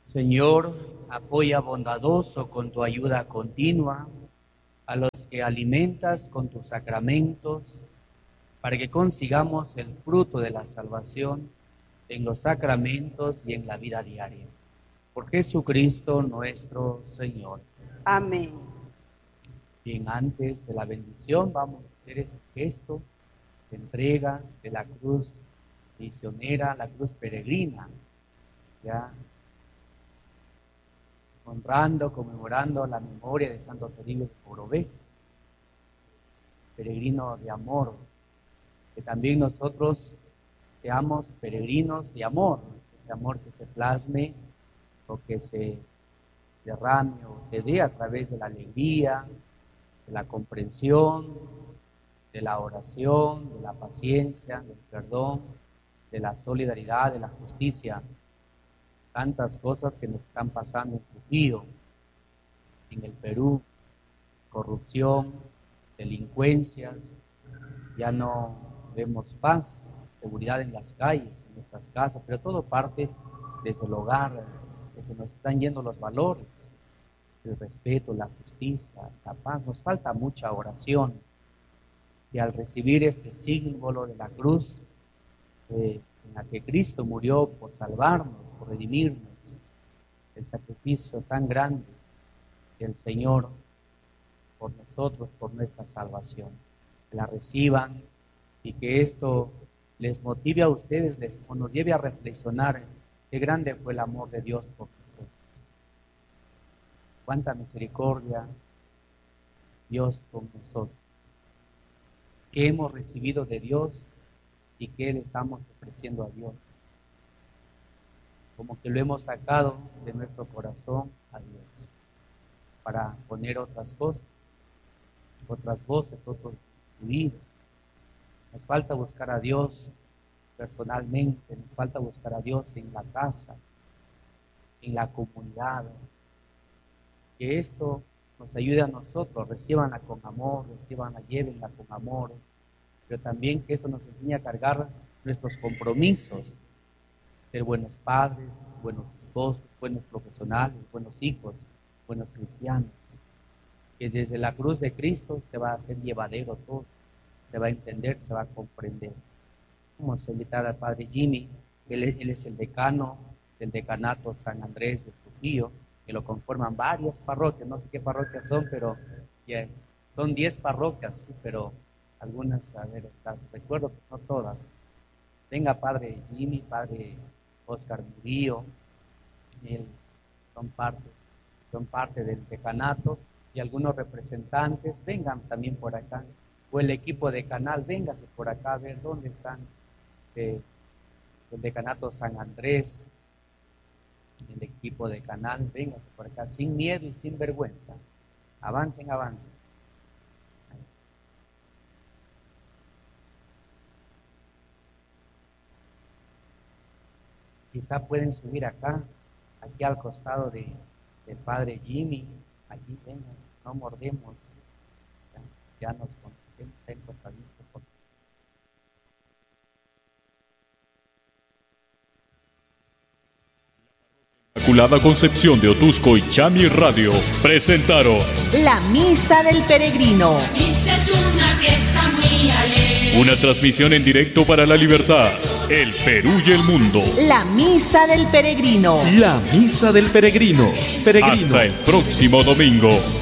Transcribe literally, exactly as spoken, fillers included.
Señor, apoya bondadoso con tu ayuda continua a los que alimentas con tus sacramentos, para que consigamos el fruto de la salvación en los sacramentos y en la vida diaria. Por Jesucristo nuestro Señor. Amén. Bien, antes de la bendición vamos a hacer este gesto de entrega de la cruz misionera, la cruz peregrina, ya honrando, conmemorando la memoria de Santo Toribio de Porobé, peregrino de amor, que también nosotros seamos peregrinos de amor, ese amor que se plasme o que se derrame o se dé a través de la alegría, de la comprensión, de la oración, de la paciencia, del perdón, de la solidaridad, de la justicia. Tantas cosas que nos están pasando en Trujillo, en el Perú, corrupción, delincuencias, ya no vemos paz, seguridad en las calles, en nuestras casas, pero todo parte desde el hogar, que se nos están yendo los valores, el respeto, la justicia, la paz. Nos falta mucha oración, y al recibir este símbolo de la cruz, eh, en la que Cristo murió por salvarnos, por redimirnos, el sacrificio tan grande del Señor por nosotros, por nuestra salvación, que la reciban y que esto les motive a ustedes, les, o nos lleve a reflexionar qué grande fue el amor de Dios por nosotros. Cuánta misericordia Dios con nosotros, qué hemos recibido de Dios y qué le estamos ofreciendo a Dios. Como que lo hemos sacado de nuestro corazón a Dios para poner otras cosas, otras voces, otros fluidos. Nos falta buscar a Dios personalmente, nos falta buscar a Dios en la casa, en la comunidad. Que esto nos ayude a nosotros, recíbanla con amor, recíbanla, llévenla con amor, pero también que esto nos enseñe a cargar nuestros compromisos, ser buenos padres, buenos esposos, buenos profesionales, buenos hijos, buenos cristianos, que desde la cruz de Cristo se va a hacer llevadero todo, se va a entender, se va a comprender. Vamos a invitar al Padre Jimmy, él, él es el decano del decanato San Andrés de Trujillo, que lo conforman varias parroquias, no sé qué parroquias son, pero yeah, son diez parroquias, sí, pero algunas, a ver, las recuerdo, no todas. Venga Padre Jimmy, Padre Oscar Murillo, él, son parte, son parte del decanato, y algunos representantes, vengan también por acá, o el equipo de canal, véngase por acá a ver dónde están eh, el decanato San Andrés, el equipo de canal, véngase por acá, sin miedo y sin vergüenza, avancen, avancen. Quizá pueden subir acá, aquí al costado de, del Padre Jimmy, allí vengan, no mordemos, ya, ya nos conocemos, ten costadito por Inmaculada Concepción de Otusco y Chami Radio presentaron La Misa del Peregrino. Misa es una fiesta muy alegre. Una transmisión en directo para la libertad, el Perú y el mundo. La Misa del Peregrino. La Misa del Peregrino. Peregrino. Hasta el próximo domingo.